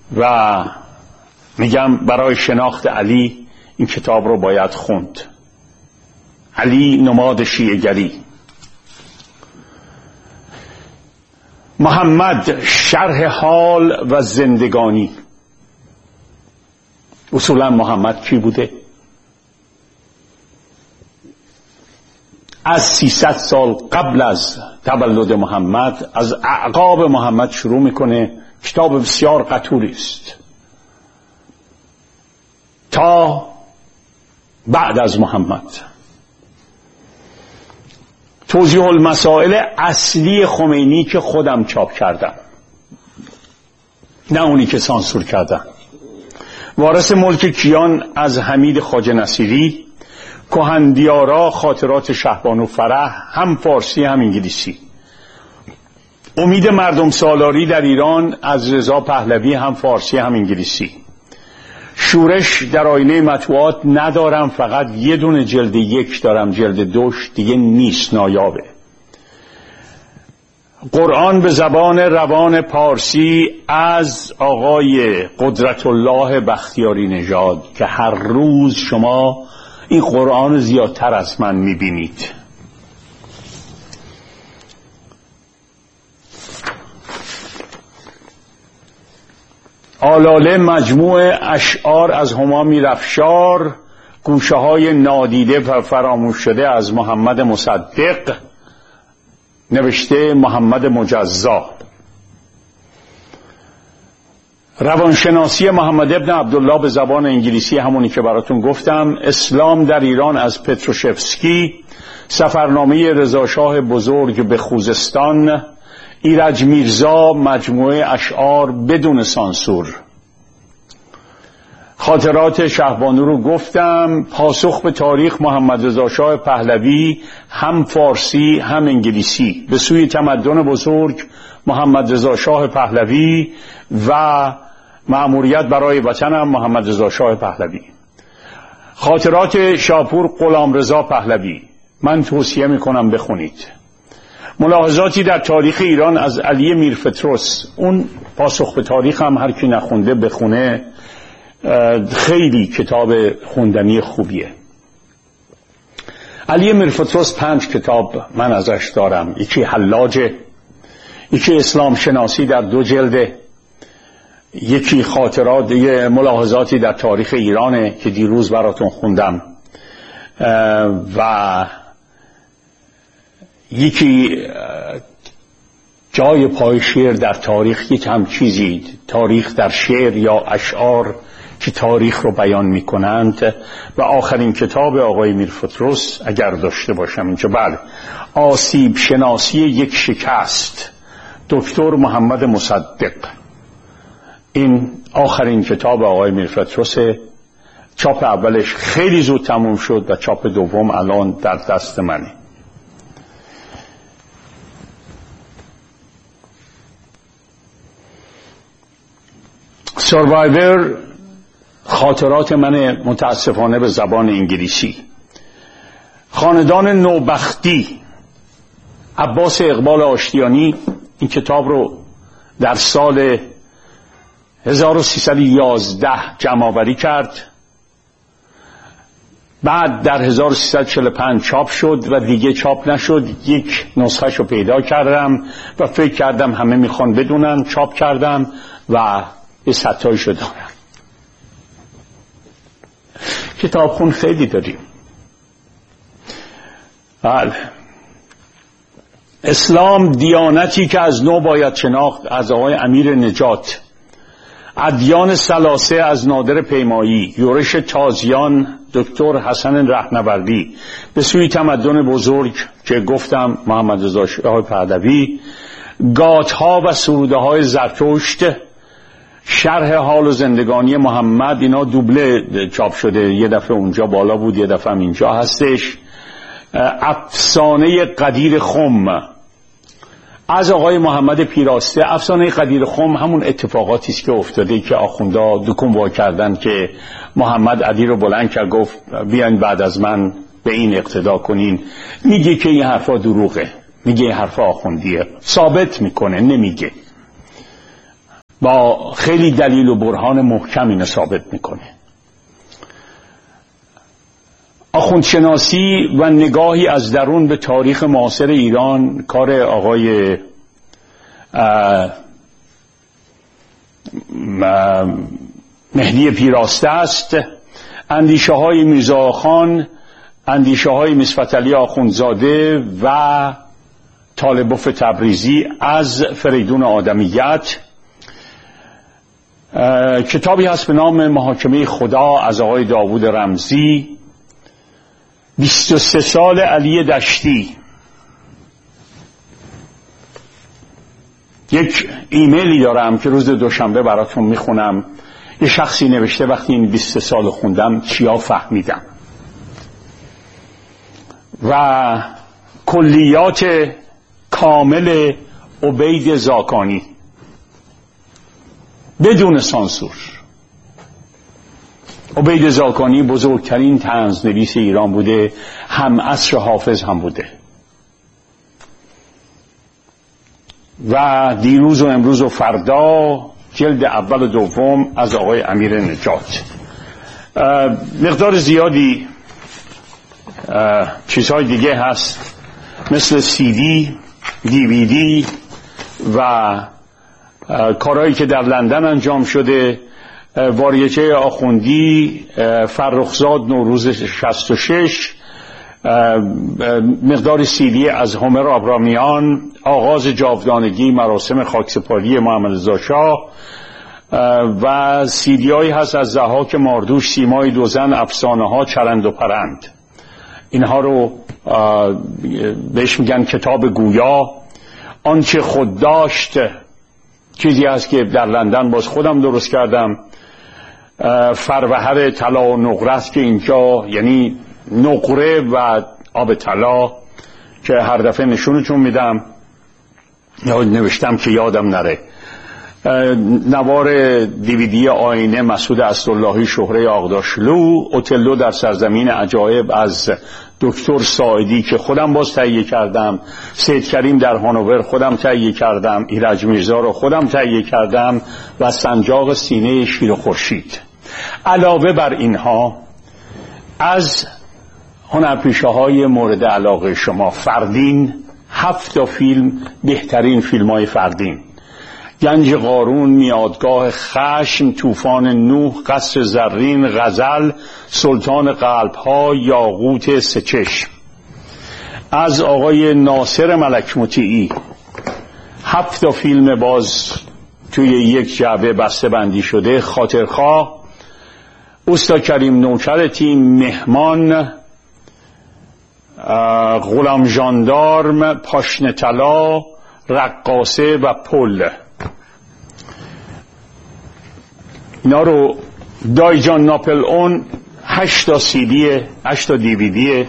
و میگم برای شناخت علی این کتاب رو باید خوند. علی نماد شیعه‌گری. محمد شرح حال و زندگانی. اصولا محمد کی بوده؟ از 300 سال قبل از تولد محمد، از اعقاب محمد شروع میکنه. کتاب بسیار قطوری است تا بعد از محمد. توضیح المسائل اصلی خمینی که خودم چاپ کردم، نه اونی که سانسور کردم. وارث ملک کیان از حمید خواجه نصیری. کهندیارا خاطرات شهبانو فرح، هم فارسی هم انگلیسی. امید مردم سالاری در ایران از رضا پهلوی، هم فارسی هم انگلیسی. شورش در آینه مطبوعات ندارم، فقط یه دونه جلد 1 دارم، جلد 2 دیگه نیست، نایابه. قرآن به زبان روان پارسی از آقای قدرت الله بختیاری نژاد که هر روز شما این قرآن زیادتر از من میبینید. آلاله مجموع اشعار از همامی رفشار. گوشه های نادیده و فراموش شده از محمد مصدق، نوشته محمد مجزا. روانشناسی محمد ابن عبدالله به زبان انگلیسی، همونی که براتون گفتم. اسلام در ایران از پتروشفسکی. سفرنامه رضاشاه بزرگ به خوزستان. ایرج میرزا مجموعه اشعار بدون سانسور. خاطرات شهبانو رو گفتم. پاسخ به تاریخ محمد رضا شاه پهلوی، هم فارسی هم انگلیسی. به سوی تمدن بزرگ محمد رضا شاه پهلوی و مأموریت برای وطنم محمد رضا شاه پهلوی. خاطرات شاپور غلامرضا پهلوی، من توصیه میکنم بخونید. ملاحظاتی در تاریخ ایران از علی میرفتروس. اون پاسخ به تاریخ هم هر کی نخونده بخونه، خیلی کتاب خوندنی خوبیه. علی میرفتروس 5 کتاب من ازش دارم. یکی حلاجه، یکی اسلام شناسی در 2 جلده، یکی خاطرات، یه ملاحظاتی در تاریخ ایرانه که دیروز براتون خوندم، و یکی جای پای شعر در تاریخ، یک هم چیزی تاریخ در شعر یا اشعار که تاریخ رو بیان می کنند. و آخرین کتاب آقای میرفتروس اگر داشته باشم اینجا، بله، آسیب شناسی یک شکست، دکتر محمد مصدق. این آخرین کتاب آقای میرفتروس. چاپ اولش خیلی زود تموم شد و چاپ دوم الان در دست منه. سروایور خاطرات من متاسفانه به زبان انگلیسی. خاندان نوبختی عباس اقبال آشتیانی این کتاب رو در سال 1311 جمع آوری کرد. بعد در 1345 چاپ شد و دیگه چاپ نشد. یک نسخه‌شو پیدا کردم و فکر کردم همه میخوان بدونن، چاپ کردم و یه ستایشو دارم. کتابخون خیلی داریم. بله. اسلام دیانتی که از نو باید شناخت از آقای امیر نجات. ادیان ثلاثه از نادر پیمایی. یورش تازیان دکتر حسن رهنوردی. به سوی تمدن بزرگ که گفتم محمد رضا شاه پهلوی. گاتها و سروده های زرتشت. شرح حال و زندگانی محمد. اینا دوبله چاپ شده، یه دفعه اونجا بالا بود یه دفعه اینجا هستش. افسانه قدیر خم از آقای محمد پیراسته. افسانه قدیر خم همون اتفاقاتی است که افتاده که آخوندا دکون وا کردن که محمد علی رو بلند کرد گفت بیاین بعد از من به این اقتدا کنین. میگه که این حرفا دروغه، میگه این حرفا آخوندیه، ثابت میکنه، نمیگه. با خیلی دلیل و برهان محکم اینو ثابت میکنه. آخوندشناسی و نگاهی از درون به تاریخ معاصر ایران کار آقای مهدی پیراسته است. اندیشه های میرزا خان، اندیشه های مصفت علی آخوندزاده و طالبوف تبریزی از فریدون آدمیت. کتابی هست به نام محاکمه خدا از آقای داوود رمزی. 23 سال علی دشتی. یک ایمیلی دارم که روز دوشنبه براتون میخونم. یه شخصی نوشته وقتی این 23 سال خوندم چیا فهمیدم. و کلیات کامل عبید زاکانی بدون سانسور. عبید زاکانی بزرگترین طنزنویس ایران بوده، هم عصر حافظ هم بوده و دیروز و امروز و فردا جلد اول و دوم از آقای امیر نجات. مقدار زیادی چیزهای دیگه هست مثل CD، DVD و کارهایی که در لندن انجام شده. واریته آخوندی، فرخزاد نوروز 66، مقدار CD از هومر آبرامیان، آغاز جاودانگی، مراسم خاکسپاری محمد رضا شاه و CD هایی هست از ضحاک ماردوش، سیمای دوزن، افسانه ها، چرند و پرند. اینها رو بهش میگن کتاب گویا. آنچه خود داشت چیزی هست که در لندن باز خودم درست کردم. فروهر طلا و نقره است که اینجا یعنی نقره و آب طلا که هر دفعه نشونتون میدم یا نوشتم که یادم نره. نوار DVD آینه مسعود اسداللهی شهره آغداشلو. اوتلو در سرزمین عجایب از دکتر ساعدی که خودم باز تهیه کردم. سید کریم در هانوور خودم تهیه کردم. ایرج میرزا رو خودم تهیه کردم و سنجاق سینه شیر و خورشید. علاوه بر اینها از هنرپیشه های مورد علاقه شما، فردین، 7 فیلم، بهترین فیلم های فردین: گنج قارون، میادگاه خشم، طوفان نوح، قصر زرین، غزل، سلطان قلب‌ها، یاقوت سه‌چشم. از آقای ناصر ملک مطیعی 7 فیلم باز توی یک جعبه بسته بندی شده: خاطرخواه، اوستا کریم نوکر تیم، مهمان، غلام ژاندارم، پاشنه طلا، رقاصه و پل. اینا رو دایجان ناپل اون 8 CD 8 DVD.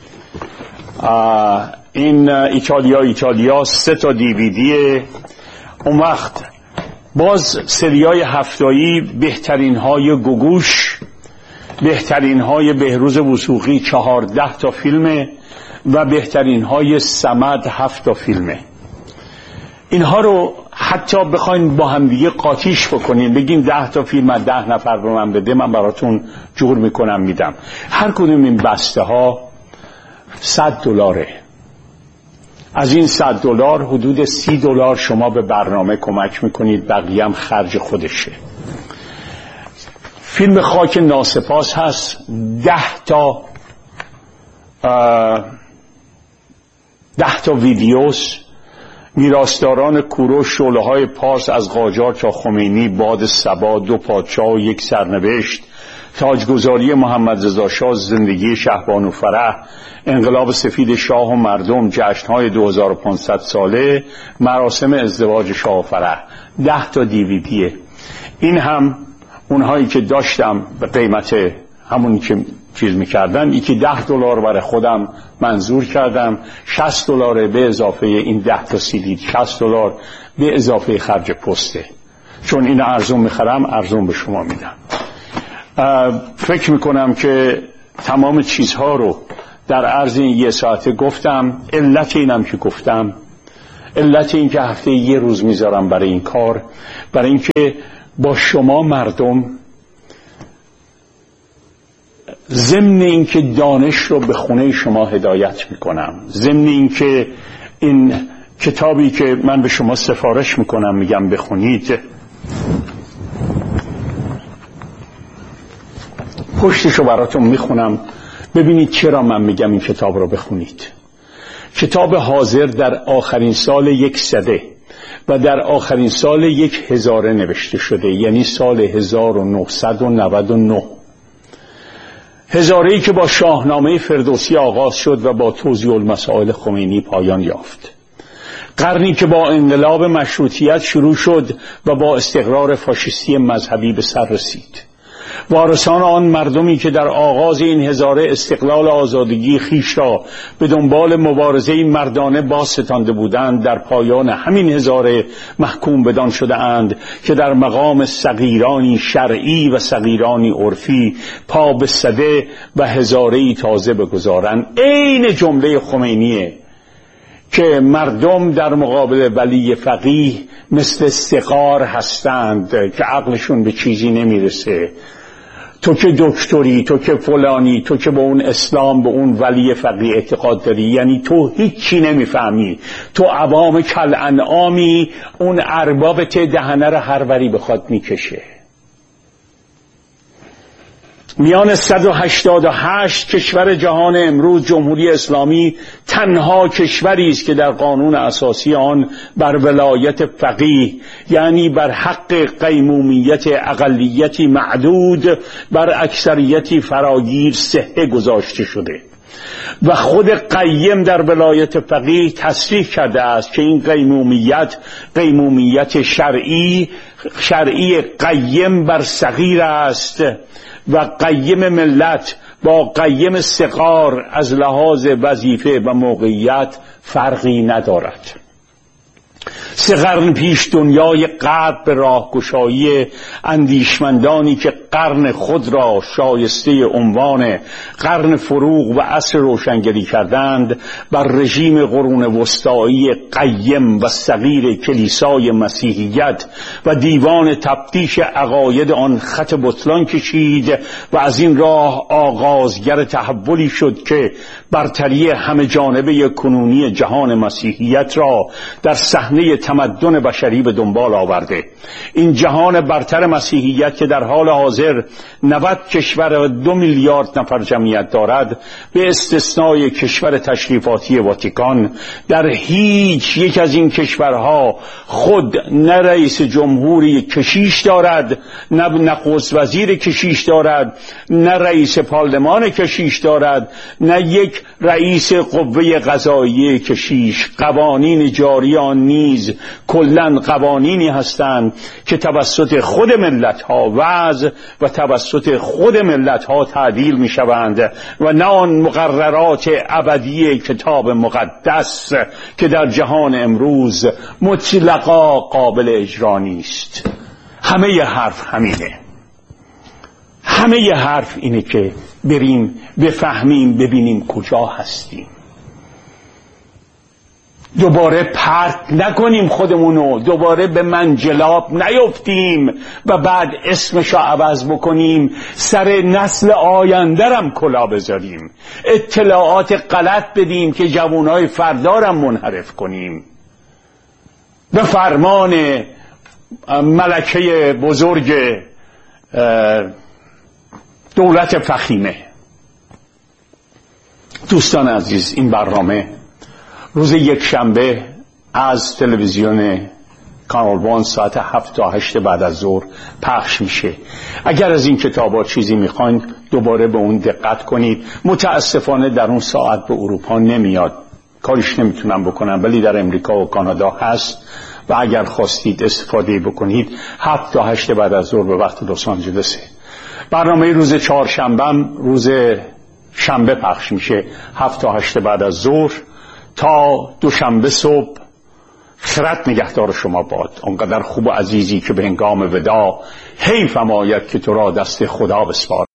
این ایتالیا 3 DVD. اون وقت باز سریای هفتایی بهترین های گوگوش، بهترین های بهروز وثوقی 14 فیلمه و بهترین های صمد 7 فیلمه. اینها رو حتی بخواین با هم دیگه قاطیش بکنین، بگین 10 فیلم از 10 نفر به من بده، من براتون جور میکنم میدم. هر کدوم این بسته ها $100. از این $100 حدود $30 شما به برنامه کمک میکنید، بقیه هم خرج خودشه. فیلم خاک ناسپاس هست، 10 تا ویدیوس. میراثداران کوروش، شعله‌های پارس از قاجار تا خمینی، باد صبا، 2 پادشاه و 1 سرنوشت، تاجگذاری محمد رضا شاه، زندگی شهبانو فرح، انقلاب سفید شاه و مردم، جشن‌های 2500 ساله، مراسم ازدواج شاه و فرح. 10 تا دیویدیه. این هم اونهایی که داشتم به قیمت همون که چیز میکردن. یکی $10 برای خودم منظور کردم، $60 به اضافه این 10 تا CD، $60 به اضافه خرج پسته. چون این ارزون میخرم، ارزون به شما میدم. فکر میکنم که تمام چیزها رو در عرض این 1 ساعته گفتم. علت اینم که گفتم علت این که هفته یه روز میذارم برای این کار، برای اینکه با شما مردم ضمن اینکه دانش رو به خونه شما هدایت میکنم، ضمن اینکه این کتابی که من به شما سفارش میکنم میگم بخونید، پشتشو براتون میخونم ببینید چرا من میگم این کتاب رو بخونید. کتاب حاضر در آخرین سال 100 و در آخرین سال 1000 نوشته شده، یعنی سال 1999. هزاره‌ای که با شاهنامه فردوسی آغاز شد و با توضیح المسائل خمینی پایان یافت. قرنی که با انقلاب مشروطیت شروع شد و با استقرار فاشیستی مذهبی به سر رسید. وارثان آن مردمی که در آغاز این هزاره استقلال آزادگی خیش را به دنبال مبارزه مردانه باستانده بودند، در پایان همین هزاره محکوم بدان شده اند که در مقام صغیرانی شرعی و صغیرانی عرفی پا به سده و هزاره‌ای تازه بگذارند. عین جمله خمینیه که مردم در مقابل ولی فقیه مثل استقار هستند که عقلشون به چیزی نمیرسه. تو که دکتری، تو که فلانی، تو که به اون اسلام، به اون ولی فقیه اعتقاد داری، یعنی تو هیچی نمیفهمی، تو عوام کل انعامی، اون اربابت دهنه رو هر وری بخواد میکشه. میان 188 کشور جهان امروز جمهوری اسلامی تنها کشوری است که در قانون اساسی آن بر ولایت فقیه، یعنی بر حق قیمومیت اقلیتی معدود بر اکثریتی فراگیر صحه گذاشته شده و خود قیم در ولایت فقیه تصریح کرده است که این قیمومیت شرعی قیم بر صغیر است و قیم ملت با قیم صغار از لحاظ وظیفه و موقعیت فرقی ندارد. 3 قرن پیش دنیای غرب به راهگشایی اندیشمندانی که قرن خود را شایسته عنوان قرن فروغ و عصر روشنگری کردند، بر رژیم قرون وسطایی قیم و صغیر کلیسای مسیحیت و دیوان تفتیش عقاید آن خط بطلان کشید و از این راه آغازگر تحولی شد که برتری همه جانبه کنونی جهان مسیحیت را در صحنه تمدن بشری به دنبال آورده. این جهان برتر مسیحیت که در حال حاضر 90 کشور و 2 میلیارد نفر جمعیت دارد، به استثنای کشور تشریفاتی واتیکان، در هیچ یک از این کشورها خود نه رئیس جمهوری کشیش دارد، نه نخست وزیر کشیش دارد، نه رئیس پارلمان کشیش دارد، نه یک رئیس قوه قضاییه کشیش. قوانین جاری آن نیز کلاً قوانینی هستند که توسط خود ملت‌ها وضع و توسط خود ملت‌ها تعدیل می‌شوند و نه آن مقررات ابدی کتاب مقدس که در جهان امروز مطلقاً قابل اجرا نیست. همه حرف همینه. همه حرف اینه که بریم بفهمیم، ببینیم کجا هستیم. دوباره پرت نکنیم خودمونو، دوباره به منجلاب نیفتیم و بعد اسمشو عوض بکنیم، سر نسل آیندرم کلا بذاریم، اطلاعات غلط بدیم که جوانای فردارم منحرف کنیم. به فرمان ملکه بزرگ دولت فخیمه. دوستان عزیز، این برنامه روز یکشنبه از تلویزیون کانال 1 ساعت 7 تا 8 بعد از ظهر پخش میشه. اگر از این کتابا چیزی میخواین دوباره به اون دقت کنید. متاسفانه در اون ساعت به اروپا نمیاد، کاریش نمیتونم بکنم، ولی در امریکا و کانادا هست و اگر خواستید استفاده بکنید 7 تا 8 بعد از ظهر به وقت لس آنجلسه. برنامه روز چهارشنبه روز شنبه پخش میشه 7 تا 8 بعد از ظهر تا دوشنبه صبح. خرد نگهدار شما باد. آنقدر خوب و عزیزی که به هنگام وداع حیفم آید که تو را دست خدا بسپارم.